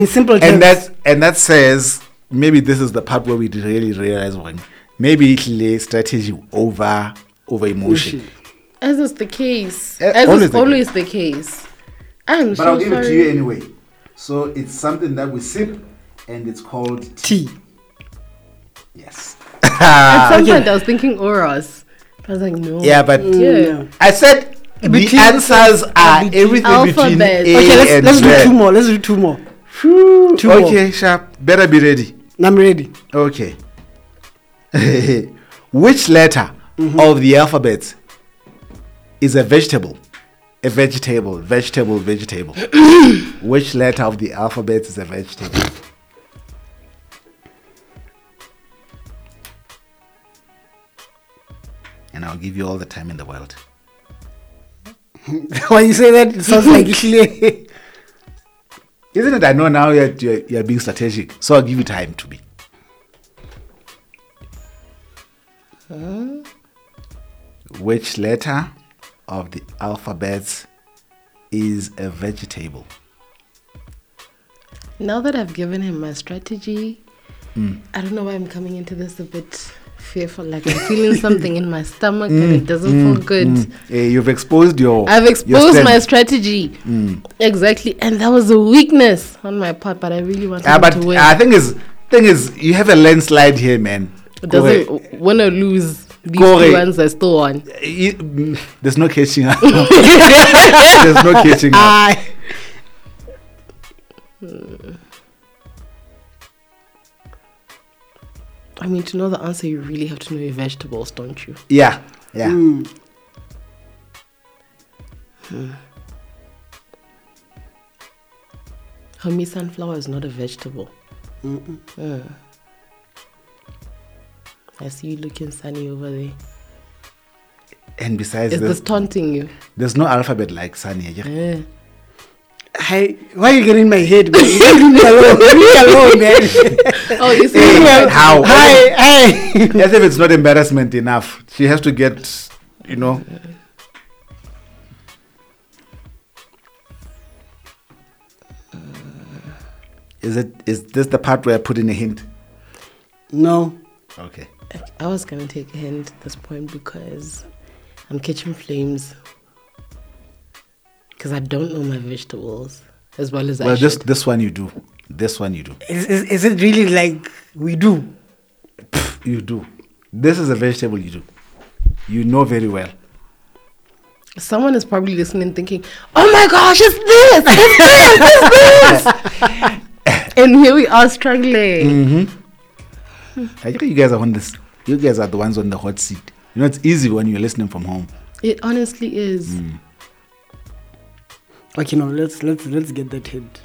In simple terms. And that says maybe this is the part where we really realize one. Maybe it's strategy over emotion. As is the case. Always the case. I'm But so I'll give sorry. it to you anyway. So it's something that we sip, and it's called tea. Yes. At some point I was thinking Oros. I was like, no. Yeah, but Yeah. I said the answers are everything between Alphabet. A Okay, and let's Z. do two more. Let's do two more. Two more. Okay, sharp. Better be ready. I'm ready. Okay. Which letter of the alphabet is a vegetable? A vegetable. Which letter of the alphabet is a vegetable? And I'll give you all the time in the world. When you say that, it sounds like clear. Isn't it? I know now you're being strategic. So I'll give you time to be. Which letter of the alphabet is a vegetable? Now that I've given him my strategy, I don't know why I'm coming into this a bit fearful. Like I'm feeling something in my stomach and it doesn't feel good. You've exposed I've exposed my strategy. Exactly. And that was a weakness on my part, but I really wanted but to win. I think is you have a landslide here, man. It doesn't win or lose. These Correct. two ones I still won. There's no catching up. There's no catching up. I mean, to know the answer, you really have to know your vegetables, don't you? Yeah. Homie, sunflower is not a vegetable. I see you looking sunny over there. And besides Is this taunting you? there's no alphabet like Sunny. Yeah. Hey, why are you getting in my head, man? Leave me alone. Leave me alone, man. Oh, you see? How? Hi. As if it's not embarrassment enough. She has to get, Is this the part where I put in a hint? No. Okay. I was going to take a hint at this point because I'm catching flames. Because I don't know my vegetables as well as I should. this one you do. This one you do. Is it really like we do? You do. This is a vegetable you do. You know very well. Someone is probably listening thinking, oh my gosh, it's this! It's this! And here we are struggling. I think you guys are on this. You guys are the ones on the hot seat. It's easy when you're listening from home. It honestly is. Okay, no, let's get that hint.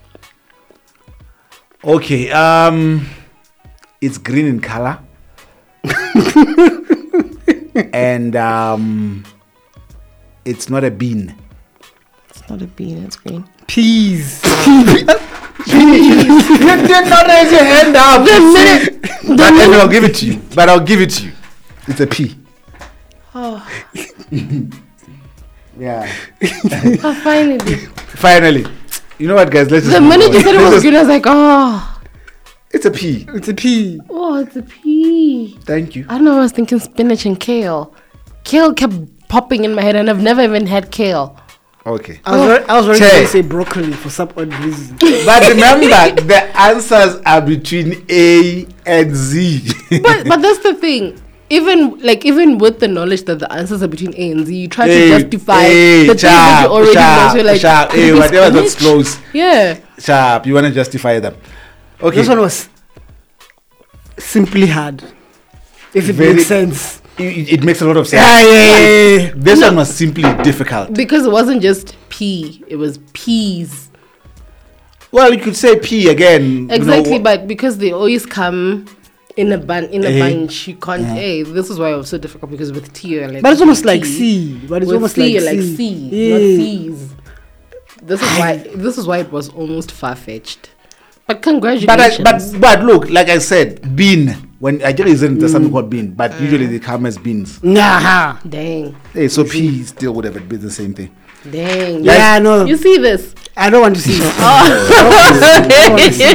Okay, it's green in color. And it's not a bean. It's not a bean, it's green. Peas. You did not raise your hand up. I'll give it to you. But I'll give it to you. It's a pea. Oh, Yeah. Finally. You know what, guys? Let's just The move minute on. you said it was green, I was like, oh. It's a pea. It's a pea. Oh, it's a pea. Thank you. I don't know, I was thinking spinach and kale. Kale kept popping in my head and I've never even had kale. Okay. I was ready Che. to say broccoli for some odd reason. But remember, the answers are between A and Z. But that's the thing. Even with the knowledge that the answers are between A and Z, you try to justify the things that you already know. So you're like, sharp. could it be Whatever that's spinach? close. Yeah. Sharp. You want to justify them. Okay. This one was simply hard. If it Very- makes sense. It makes a lot of sense. Yeah. This one was simply difficult. Because it wasn't just pea, it was peas. Well, you could say P again. Exactly, but because they always come in a bunch, you can't. Hey, this is why it was so difficult because with T, you're like. But it's almost like T. C. But it's With almost C, like you're C. like C, not C's. This is why it was almost far-fetched. But congratulations. But look, like I said, bean. When I just isn't there's something called bean, but usually they come as beans. Nah. Dang. Hey, so P still would have been the same thing. Dang. Yeah, no. You see this? I don't want to see it. Oh.